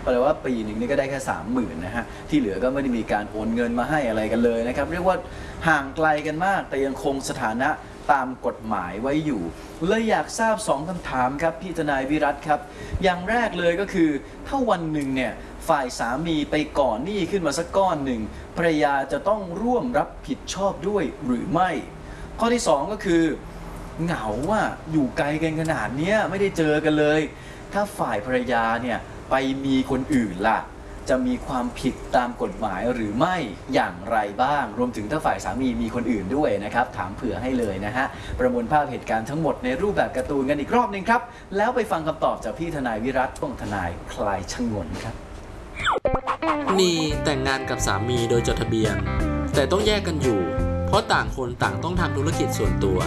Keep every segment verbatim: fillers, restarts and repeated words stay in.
แปลว่าปีหนึ่งนี่ก็ได้แค่สามหมื่นนะฮะที่เหลือก็ไม่ได้มีการโอนเงินมาให้อะไรกันเลยนะครับเรียกว่าห่างไกลกันมากแต่ยังคงสถานะตามกฎหมายไว้อยู่เลยอยากทราบสองคำถามครับพี่ทนายวิรัตครับอย่างแรกเลยก็คือถ้าวันหนึ่งเนี่ยฝ่ายสามีไปก่อนหนี้ขึ้นมาสักก้อนหนึ่งภรรยาจะต้องร่วมรับผิดชอบด้วยหรือไม่ข้อที่สองก็คือเหงาว่าอยู่ไกลกันขนาดนี้ไม่ได้เจอกันเลยถ้าฝ่ายภรรยาเนี่ยไปมีคนอื่นล่ะจะมีความผิดตามกฎหมายหรือไม่อย่างไรบ้างรวมถึงถ้าฝ่ายสามีมีคนอื่นด้วยนะครับถามเผื่อให้เลยนะฮะประมวลภาพเหตุการณ์ทั้งหมดในรูปแบบการ์ตูนกันอีกรอบนึงครับแล้วไปฟังคำตอบจากพี่ทนายวิรัตต้องทนายคลายชงนครับนีแต่งงานกับสามีโดยจดทะเบียนแต่ต้องแยกกันอยู่เพราะต่างคนต่างต้องทำธุรกิจส่วนตัว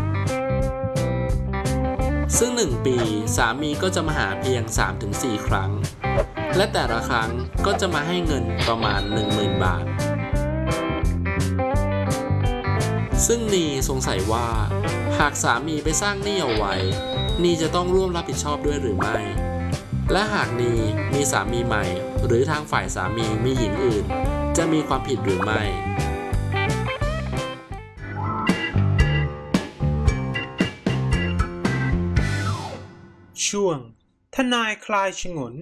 ซึ่งหนึ่งปีสามีก็จะมาหาเพียง สามถึงสี่ ครั้งและแต่ละครั้งก็จะมาให้เงินประมาณ หนึ่งหมื่น บาทซึ่งนีสงสัยว่าหากสามีไปสร้างหนี้เอาไว้นีจะต้องร่วมรับผิดชอบด้วยหรือไม่และหากนีมีสามีใหม่หรือทางฝ่ายสามีมีหญิงอื่นจะมีความผิดหรือไม่ช่วงทนายคลายฉงน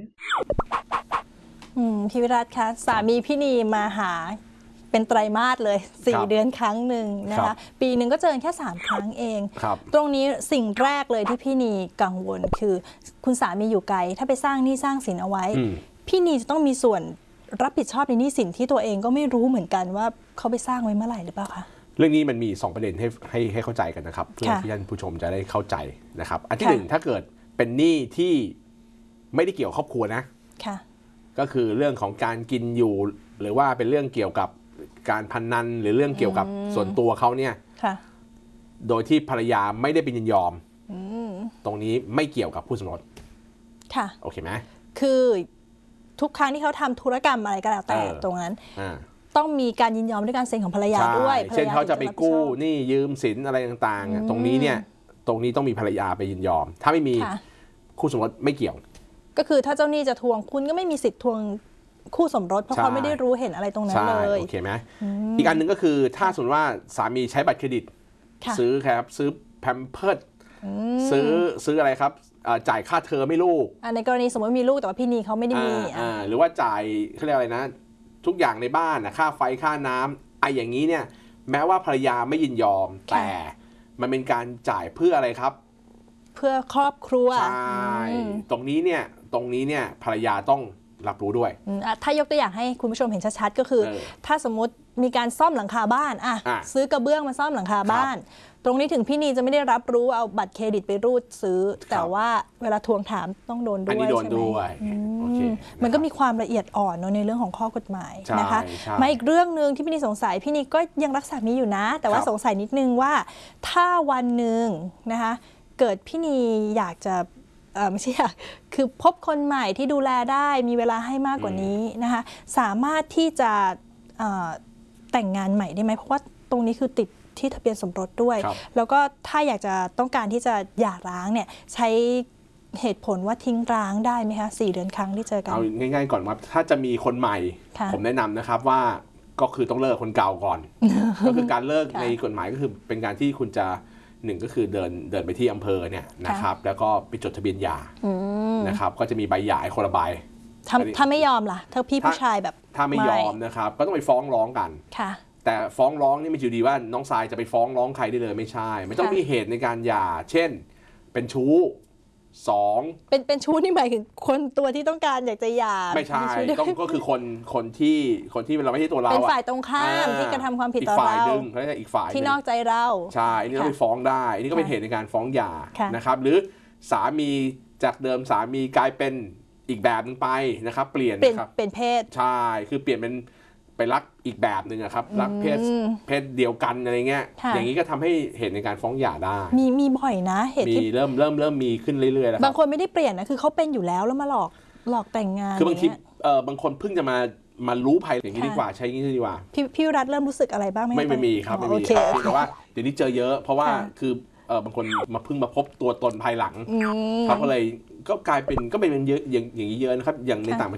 พี่วิรัตคะสามีพี่นีมาหาเป็นไตรมาสเลยสี่เดือนครั้งหนึ่งนะคะปีหนึ่งก็เจอแค่สามครั้งเองตรงนี้สิ่งแรกเลยที่พี่นีกังวลคือคุณสามีอยู่ไกลถ้าไปสร้างหนี้สร้างสินเอาไว้พี่นีจะต้องมีส่วนรับผิดชอบในหนี้สินที่ตัวเองก็ไม่รู้เหมือนกันว่าเขาไปสร้างไว้เมื่อไหร่หรือเปล่าคะเรื่องนี้มันมีสองประเด็นให้ให้ให้เข้าใจกันนะครับเพื่อที่ท่านผู้ชมจะได้เข้าใจนะครับอันที่หนึ่งถ้าเกิดเป็นหนี้ที่ไม่ได้เกี่ยวครอบครัวนะก็คือเรื่องของการกินอยู่หรือว่าเป็นเรื่องเกี่ยวกับการพนันหรือเรื่องเกี่ยวกับส่วนตัวเขาเนี่ยโดยที่ภรรยาไม่ได้เป็นยินยอมตรงนี้ไม่เกี่ยวกับคู่สมรสค่ะโอเคไหมคือทุกครั้งที่เขาทำธุรกรรมอะไรก็แล้วแต่ตรงนั้นต้องมีการยินยอมด้วยการเซ็นของภรรยาด้วยเช่นเขาจะไปกู้หนี้ยืมสินอะไรต่างๆตรงนี้เนี่ยตรงนี้ต้องมีภรรยาไปยินยอมถ้าไม่มีคู่สมรสไม่เกี่ยวก็คือถ้าเจ้าหนี้จะทวงคุณก็ไม่มีสิทธิ์ทวงคู่สมรสเพราะเขาไม่ได้รู้เห็นอะไรตรงนั้นเลยโอเคไหมอีกอันหนึ่งก็คือถ้าสมมติว่าสามีใช้บัตรเครดิตซื้อครับซื้อแพมเพิร์สซื้อซื้ออะไรครับจ่ายค่าเทอมให้ลูกในกรณีสมมติมีลูกแต่ว่าพี่นีเขาไม่ได้มีหรือว่าจ่ายเขาเรียกอะไรนะทุกอย่างในบ้านนะค่าไฟค่าน้ำไอ้อย่างนี้เนี่ยแม้ว่าภรรยาไม่ยินยอมแต่มันเป็นการจ่ายเพื่ออะไรครับเพื่อครอบครัวใช่ตรงนี้เนี่ยตรงนี้เนี่ยภรรยาต้องรับรู้ด้วยถ้ายกตัวอย่างให้คุณผู้ชมเห็นชัดๆก็คือถ้าสมมติมีการซ่อมหลังคาบ้านอ่ะซื้อกระเบื้องมาซ่อมหลังคาบ้านตรงนี้ถึงพี่นีจะไม่ได้รับรู้เอาบัตรเครดิตไปรูดซื้อแต่ว่าเวลาทวงถามต้องโดนด้วยใช่ไหมมันก็มีความละเอียดอ่อนเนาะในเรื่องของข้อกฎหมายนะคะมาอีกเรื่องนึงที่พี่นีสงสัยพี่นีก็ยังรักสามีอยู่นะแต่ว่าสงสัยนิดนึงว่าถ้าวันหนึ่งนะคะเกิดพี่นีอยากจะไม่ใช่คือพบคนใหม่ที่ดูแลได้มีเวลาให้มากกว่านี้นะคะสามารถที่จะแต่งงานใหม่ได้ไหมเพราะว่าตรงนี้คือติดที่ทะเบียนสมรสด้วยแล้วก็ถ้าอยากจะต้องการที่จะหย่าร้างเนี่ยใช้เหตุผลว่าทิ้งร้างได้ไหมคะสี่เดือนครั้งที่เจอกันเอาง่ายๆก่อนว่าถ้าจะมีคนใหม่ผมแนะนำนะครับว่าก็คือต้องเลิกคนเก่าก่อนก็คือการเลิกในกฎหมายก็คือเป็นการที่คุณจะหนึ่งก็คือเดินเดินไปที่อำเภอเนี่ยนะครับแล้วก็ไปจดทะเบียนหย่านะครับก็จะมีใบหย่าคนละใบถ้าไม่ยอมล่ะถ้าพี่ผู้ชายแบบถ้าไม่ยอมนะครับก็ต้องไปฟ้องร้องกันแต่ฟ้องร้องนี่ไม่อยู่ดีว่าน้องทรายจะไปฟ้องร้องใครได้เลยไม่ใช่ไม่ต้องมีเหตุในการหย่าเช่นเป็นชู้สองเป็นเป็นชู้นี่หมายถึงคนตัวที่ต้องการอยากจะหย่าไม่ใช่ก็ก็คือคนคนที่คนที่เราไม่ใช่ตัวเราเป็นฝ่ายตรงข้ามที่กระทำความผิดต่อเราอีกฝ่ายหนึ่งเขาเรียกอีกฝ่ายที่นอกใจเราใช่อันนี้ต้องไปฟ้องได้อันนี้ก็เป็นเหตุในการฟ้องหย่านะครับหรือสามีจากเดิมสามีกลายเป็นอีกแบบนึงไปนะครับเปลี่ยนนะครับเป็นเพศใช่คือเปลี่ยนเป็นไปรักอีกแบบหนึ่งครับรักเพศเพศเดียวกันอะไรเงี้ยอย่างนี้ก็ทำให้เหตุในการฟ้องหย่าได้มีมีบ่อยนะเหตุที่เริ่มเริ่มเริ่มมีขึ้นเรื่อยๆแล้วบางคนไม่ได้เปลี่ยนนะคือเขาเป็นอยู่แล้วแล้วมาหลอกหลอกแต่งงานคือบางทีเออบางคนเพิ่งจะมามารู้ภายอย่างนี้ดีกว่าใช้อย่างนี้ดีกว่าพี่พี่รัฐเริ่มรู้สึกอะไรบ้างไหมไม่ไม่มีครับไม่มีครับแต่ว่าเดี๋ยวนี้เจอเยอะเพราะว่าคือเออบางคนมาเพิ่งมาพบตัวตนภายหลังเขาก็เลยก็กลายเป็นก็เป็นเยอะอย่างอย่างนี้เยอะนะครับอย่างในต่างประเทศ